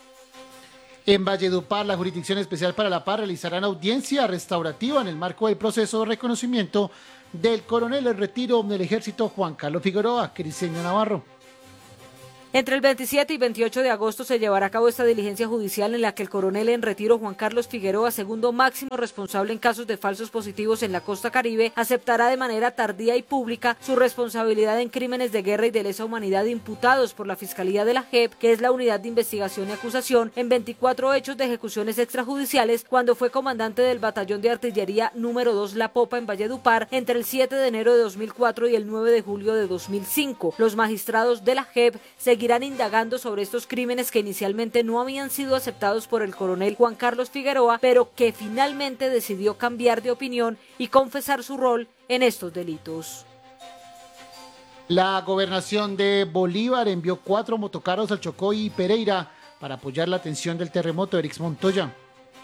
En Valledupar, la Jurisdicción Especial para la Paz realizarán audiencia restaurativa en el marco del proceso de reconocimiento del coronel en retiro del Ejército Juan Carlos Figueroa. Cristiano Navarro. Entre el 27 y 28 de agosto se llevará a cabo esta diligencia judicial en la que el coronel en retiro Juan Carlos Figueroa, segundo máximo responsable en casos de falsos positivos en la costa Caribe, aceptará de manera tardía y pública su responsabilidad en crímenes de guerra y de lesa humanidad imputados por la Fiscalía de la JEP, que es la Unidad de Investigación y Acusación, en 24 hechos de ejecuciones extrajudiciales cuando fue comandante del Batallón de Artillería número 2 La Popa en Valledupar entre el 7 de enero de 2004 y el 9 de julio de 2005. Los magistrados de la JEP seguirán indagando sobre estos crímenes que inicialmente no habían sido aceptados por el coronel Juan Carlos Figueroa, pero que finalmente decidió cambiar de opinión y confesar su rol en estos delitos. La gobernación de Bolívar envió 4 motocarros al Chocó y Pereira para apoyar la atención del terremoto. Erix Montoya.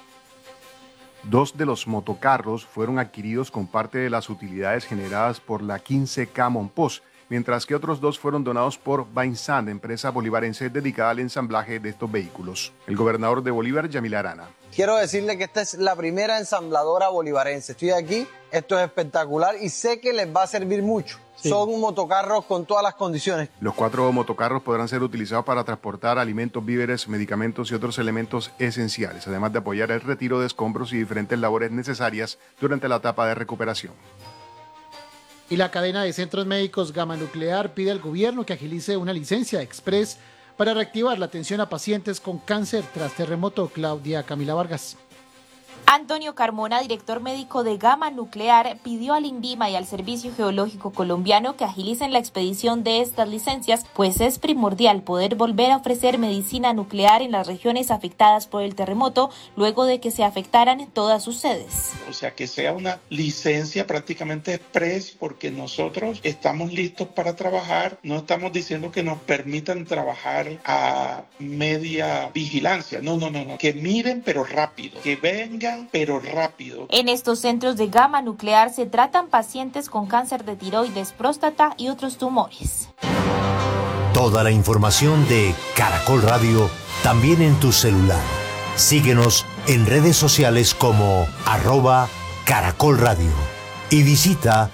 2 de los motocarros fueron adquiridos con parte de las utilidades generadas por la 15K Monpós, mientras que otros 2 fueron donados por Bainsand, empresa bolivarense dedicada al ensamblaje de estos vehículos. El gobernador de Bolívar, Yamil Arana. Quiero decirle que esta es la primera ensambladora bolivarense. Estoy aquí, esto es espectacular y sé que les va a servir mucho. Sí. Son motocarros con todas las condiciones. Los 4 motocarros podrán ser utilizados para transportar alimentos, víveres, medicamentos y otros elementos esenciales, además de apoyar el retiro de escombros y diferentes labores necesarias durante la etapa de recuperación. Y la cadena de centros médicos Gama Nuclear pide al gobierno que agilice una licencia express para reactivar la atención a pacientes con cáncer tras terremoto. Claudia Camila Vargas. Antonio Carmona, director médico de Gama Nuclear, pidió al INVIMA y al Servicio Geológico Colombiano que agilicen la expedición de estas licencias, pues es primordial poder volver a ofrecer medicina nuclear en las regiones afectadas por el terremoto, luego de que se afectaran todas sus sedes. O sea, que sea una licencia prácticamente express, porque nosotros estamos listos para trabajar, no estamos diciendo que nos permitan trabajar a media vigilancia, no, que miren pero rápido, que vengan pero rápido. En estos centros de Gama Nuclear se tratan pacientes con cáncer de tiroides, próstata y otros tumores. Toda la información de Caracol Radio también en tu celular. Síguenos en redes sociales como @Caracol Radio y visita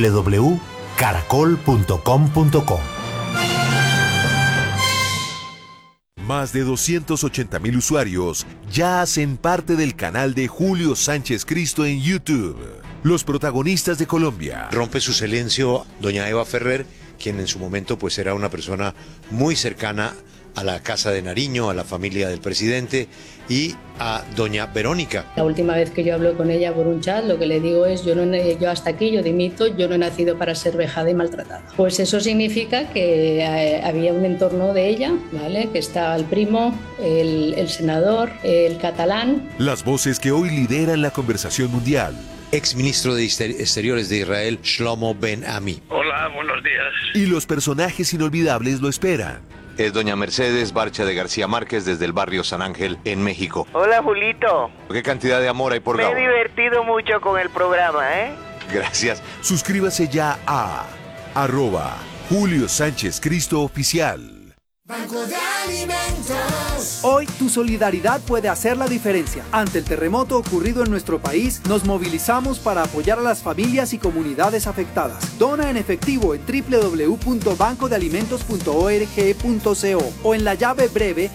www.caracol.com.co. Más de 280,000 usuarios ya hacen parte del canal de Julio Sánchez Cristo en YouTube. Los protagonistas de Colombia. Rompe su silencio doña Eva Ferrer, quien en su momento pues era una persona muy cercana a la Casa de Nariño, a la familia del presidente y a doña Verónica. La última vez que yo hablo con ella por un chat, lo que le digo es, yo hasta aquí, yo dimito, yo no he nacido para ser vejada y maltratada. Pues eso significa que había un entorno de ella, ¿vale? Que está el primo, el senador, el catalán. Las voces que hoy lideran la conversación mundial. Exministro de Exteriores de Israel, Shlomo Ben Ami. Hola, buenos días. Y los personajes inolvidables lo esperan. Es doña Mercedes Barcha de García Márquez desde el barrio San Ángel en México. Hola, Julito. ¿Qué cantidad de amor hay por Gabo? Me he divertido mucho con el programa, ¿eh? Gracias. Suscríbase ya a @Julio Sánchez Cristo Oficial. Banco de Alimentos. Hoy tu solidaridad puede hacer la diferencia. Ante el terremoto ocurrido en nuestro país, nos movilizamos para apoyar a las familias y comunidades afectadas. Dona en efectivo en www.bancodealimentos.org.co o en la llave breve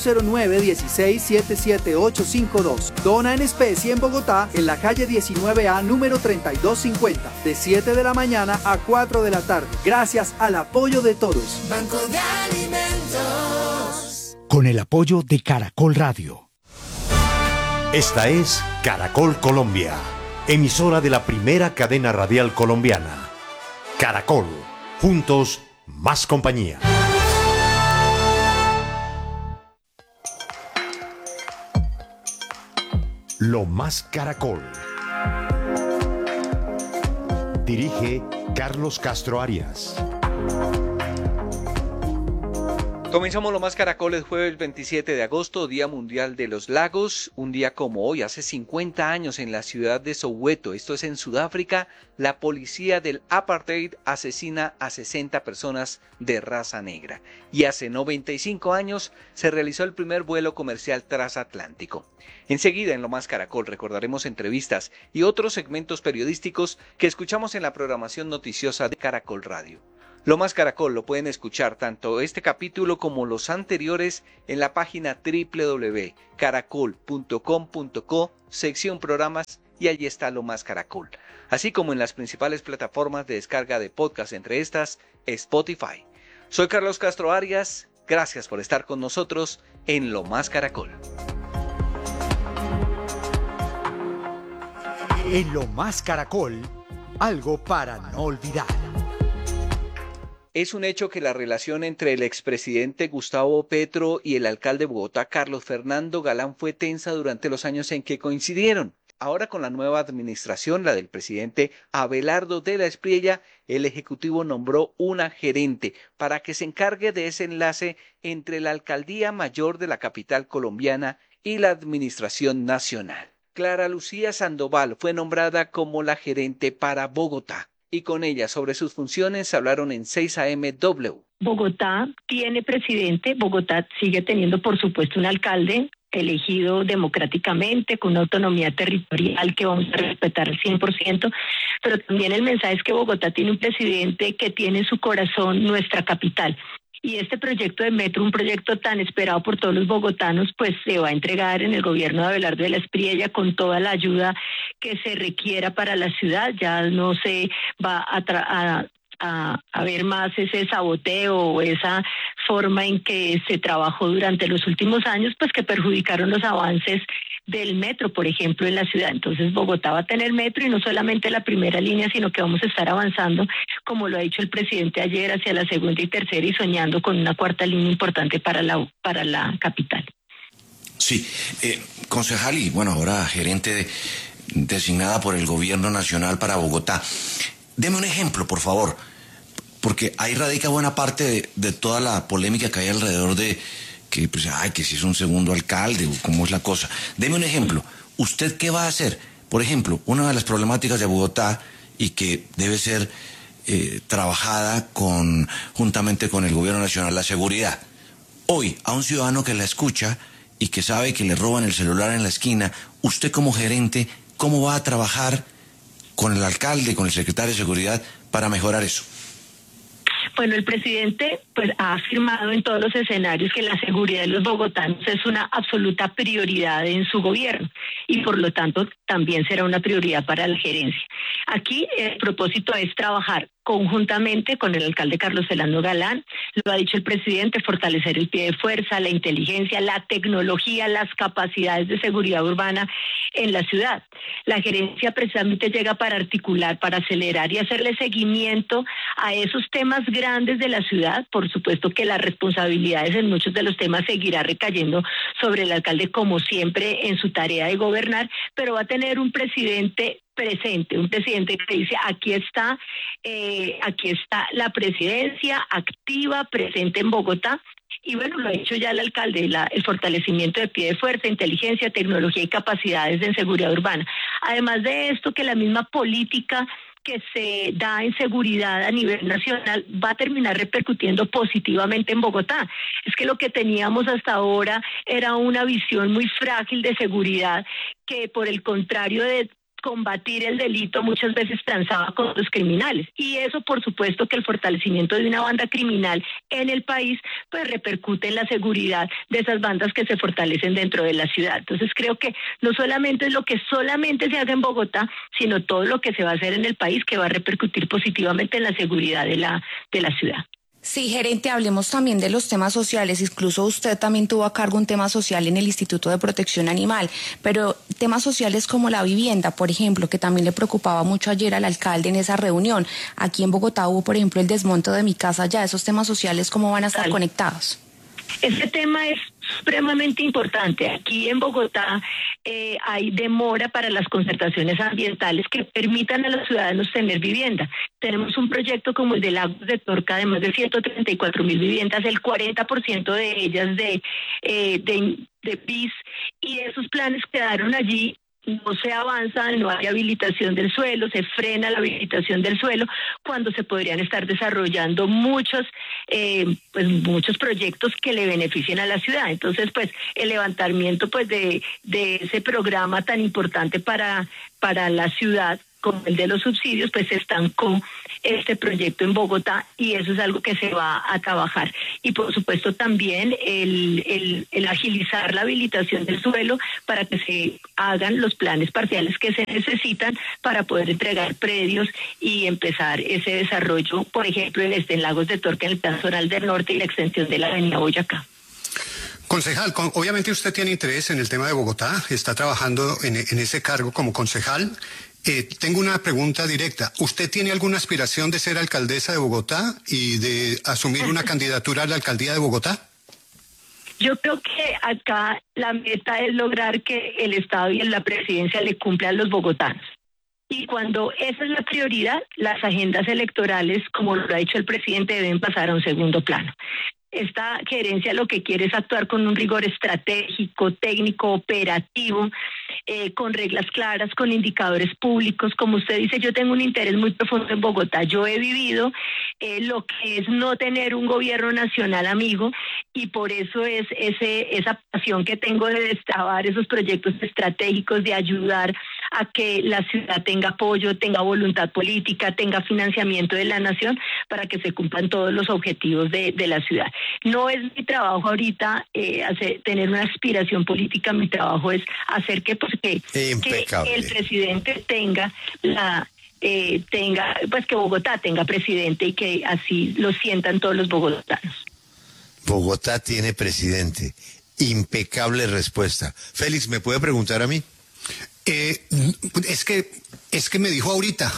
009-16-77852. Dona en especie en Bogotá, en la calle 19A número 3250, de 7 de la mañana a 4 de la tarde. Gracias al apoyo de todos. Banco de Alimentos. Con el apoyo de Caracol Radio. Esta es Caracol Colombia, emisora de la primera cadena radial colombiana. Caracol, juntos, más compañía. Lo más Caracol. Dirige Carlos Castro Arias. Comenzamos Lo Más Caracol el jueves 27 de agosto, Día Mundial de los Lagos. Un día como hoy, hace 50 años en la ciudad de Soweto, esto es en Sudáfrica, la policía del apartheid asesina a 60 personas de raza negra. Y hace 95 años se realizó el primer vuelo comercial transatlántico. Enseguida en Lo Más Caracol recordaremos entrevistas y otros segmentos periodísticos que escuchamos en la programación noticiosa de Caracol Radio. Lo Más Caracol lo pueden escuchar tanto este capítulo como los anteriores en la página www.caracol.com.co, sección programas, y allí está Lo Más Caracol, así como en las principales plataformas de descarga de podcast, entre estas Spotify. Soy Carlos Castro Arias, gracias por estar con nosotros en Lo Más Caracol. En Lo Más Caracol, algo para no olvidar. Es un hecho que la relación entre el expresidente Gustavo Petro y el alcalde de Bogotá, Carlos Fernando Galán, fue tensa durante los años en que coincidieron. Ahora, con la nueva administración, la del presidente Abelardo de la Espriella, el Ejecutivo nombró una gerente para que se encargue de ese enlace entre la Alcaldía Mayor de la capital colombiana y la Administración Nacional. Clara Lucía Sandoval fue nombrada como la gerente para Bogotá, y con ella sobre sus funciones hablaron en 6am. Bogotá tiene presidente, Bogotá sigue teniendo por supuesto un alcalde elegido democráticamente, con una autonomía territorial que vamos a respetar al 100%, pero también el mensaje es que Bogotá tiene un presidente que tiene en su corazón nuestra capital. Y este proyecto de metro, un proyecto tan esperado por todos los bogotanos, pues se va a entregar en el gobierno de Abelardo de la Espriella con toda la ayuda que se requiera para la ciudad. Ya no se va a ver más ese saboteo o esa forma en que se trabajó durante los últimos años, pues que perjudicaron los avances del metro, por ejemplo, en la ciudad. Entonces Bogotá va a tener metro, y no solamente la primera línea, sino que vamos a estar avanzando, como lo ha dicho el presidente ayer, hacia la segunda y tercera, y soñando con una cuarta línea importante para la capital. Sí, concejal y bueno, ahora gerente designada por el gobierno nacional para Bogotá. Deme un ejemplo, por favor, porque ahí radica buena parte de toda la polémica que hay alrededor de que, pues, que si es un segundo alcalde o cómo es la cosa. Deme un ejemplo. ¿Usted qué va a hacer? Por ejemplo, una de las problemáticas de Bogotá y que debe ser trabajada juntamente con el gobierno nacional, la seguridad. Hoy, a un ciudadano que la escucha y que sabe que le roban el celular en la esquina, usted como gerente, ¿cómo va a trabajar con el alcalde, con el secretario de seguridad para mejorar eso? Bueno, el presidente pues ha afirmado en todos los escenarios que la seguridad de los bogotanos es una absoluta prioridad en su gobierno, y por lo tanto también será una prioridad para la gerencia. Aquí el propósito es trabajar conjuntamente con el alcalde Carlos Fernando Galán, lo ha dicho el presidente, fortalecer el pie de fuerza, la inteligencia, la tecnología, las capacidades de seguridad urbana en la ciudad. La gerencia precisamente llega para articular, para acelerar y hacerle seguimiento a esos temas grandes de la ciudad. Por supuesto que las responsabilidades en muchos de los temas seguirá recayendo sobre el alcalde, como siempre en su tarea de gobernar, pero va a tener un presidente presente, un presidente que dice aquí está la presidencia activa, presente en Bogotá. Y bueno, lo ha dicho ya el alcalde, el fortalecimiento de pie de fuerza, inteligencia, tecnología y capacidades de seguridad urbana. Además de esto, que la misma política que se da en seguridad a nivel nacional va a terminar repercutiendo positivamente en Bogotá. Es que lo que teníamos hasta ahora era una visión muy frágil de seguridad, que por el contrario de combatir el delito muchas veces transaba con los criminales, y eso por supuesto que el fortalecimiento de una banda criminal en el país pues repercute en la seguridad de esas bandas que se fortalecen dentro de la ciudad. Entonces creo que no solamente es lo que solamente se hace en Bogotá, sino todo lo que se va a hacer en el país que va a repercutir positivamente en la seguridad de la ciudad. Sí, gerente, hablemos también de los temas sociales. Incluso usted también tuvo a cargo un tema social en el Instituto de Protección Animal, pero temas sociales como la vivienda, por ejemplo, que también le preocupaba mucho ayer al alcalde en esa reunión. Aquí en Bogotá hubo, por ejemplo, el desmonte de Mi Casa Ya. ¿Esos temas sociales cómo van a estar conectados? Este tema es supremamente importante. Aquí en Bogotá hay demora para las concertaciones ambientales que permitan a los ciudadanos tener vivienda. Tenemos un proyecto como el de Lagos de Torca de más de 134.000 viviendas, el 40% de ellas de PIS, y esos planes quedaron allí. No se avanza, no hay habilitación del suelo, se frena la habilitación del suelo, cuando se podrían estar desarrollando muchos proyectos que le beneficien a la ciudad. Entonces, pues, el levantamiento pues de ese programa tan importante para la ciudad, como el de los subsidios, pues se estancó este proyecto en Bogotá y eso es algo que se va a trabajar. Y por supuesto también el agilizar la habilitación del suelo para que se hagan los planes parciales que se necesitan para poder entregar predios y empezar ese desarrollo, por ejemplo, en Lagos de Torque, en el Plan Zonal del Norte y la extensión de la avenida Boyacá. Concejal, obviamente usted tiene interés en el tema de Bogotá, está trabajando en ese cargo como concejal. Tengo una pregunta directa. ¿Usted tiene alguna aspiración de ser alcaldesa de Bogotá y de asumir una candidatura a la alcaldía de Bogotá? Yo creo que acá la meta es lograr que el Estado y la presidencia le cumplan a los bogotanos. Y cuando esa es la prioridad, las agendas electorales, como lo ha dicho el presidente, deben pasar a un segundo plano. Esta gerencia lo que quiere es actuar con un rigor estratégico, técnico, operativo, con reglas claras, con indicadores públicos. Como usted dice, yo tengo un interés muy profundo en Bogotá. Yo he vivido lo que es no tener un gobierno nacional amigo y por eso es esa pasión que tengo de destrabar esos proyectos estratégicos, de ayudar a que la ciudad tenga apoyo, tenga voluntad política, tenga financiamiento de la nación para que se cumplan todos los objetivos de la ciudad. No es mi trabajo ahorita tener una aspiración política, mi trabajo es hacer que el presidente tenga que Bogotá tenga presidente y que así lo sientan todos los bogotanos. Bogotá tiene presidente. Impecable respuesta. Félix, ¿me puede preguntar a mí? Es que me dijo ahorita.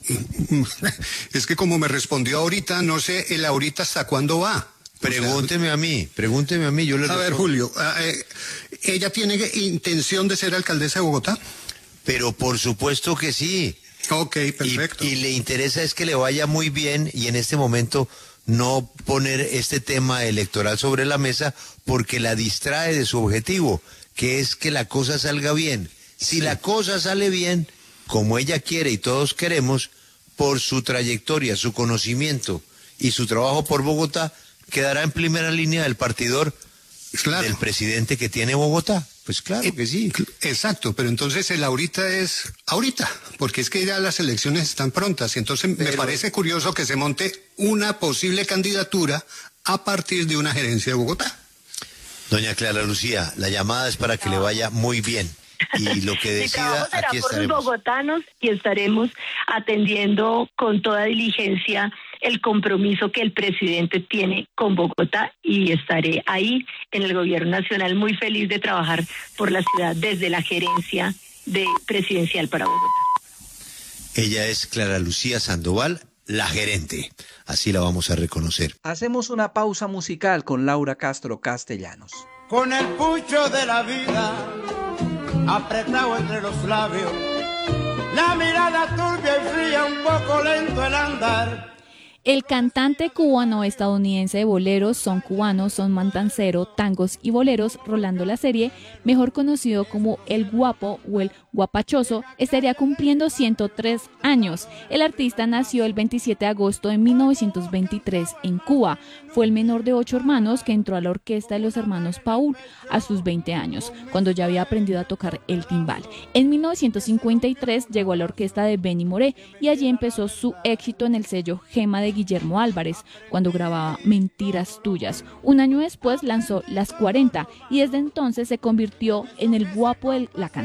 Es que como me respondió ahorita, no sé el ahorita hasta cuándo va. Pregúnteme a mí, yo le respondo. A ver, Julio, ¿ella tiene intención de ser alcaldesa de Bogotá? Pero por supuesto que sí. Ok, perfecto. Y le interesa es que le vaya muy bien y en este momento no poner este tema electoral sobre la mesa porque la distrae de su objetivo, que es que la cosa salga bien. Si la cosa sale bien, como ella quiere y todos queremos, por su trayectoria, su conocimiento y su trabajo por Bogotá, quedará en primera línea del partidor del presidente que tiene Bogotá. Pues claro que sí. Exacto, pero entonces el ahorita es ahorita, porque es que ya las elecciones están prontas, y entonces me parece curioso que se monte una posible candidatura a partir de una gerencia de Bogotá. Doña Clara Lucía, la llamada es para que le vaya muy bien. Y lo que decida, aquí estaremos. Por los bogotanos y estaremos atendiendo con toda diligencia el compromiso que el presidente tiene con Bogotá y estaré ahí en el gobierno nacional muy feliz de trabajar por la ciudad desde la gerencia presidencial para Bogotá. Ella es Clara Lucía Sandoval, la gerente. Así la vamos a reconocer. Hacemos una pausa musical con Laura Castro Castellanos. Con el pucho de la vida apretado entre los labios, la mirada turbia y fría, un poco lento el andar. El cantante cubano-estadounidense de boleros, son cubanos, son matancero, tangos y boleros, Rolando La Serie, mejor conocido como El Guapo o El Guapachoso, estaría cumpliendo 103 años. El artista nació el 27 de agosto de 1923 en Cuba. Fue el menor de 8 hermanos que entró a la orquesta de los hermanos Paul a sus 20 años, cuando ya había aprendido a tocar el timbal. En 1953 llegó a la orquesta de Benny Moré y allí empezó su éxito en el sello Gema de Guillermo Álvarez, cuando grababa Mentiras Tuyas. Un año después lanzó Las 40 y desde entonces se convirtió en el guapo de la canción.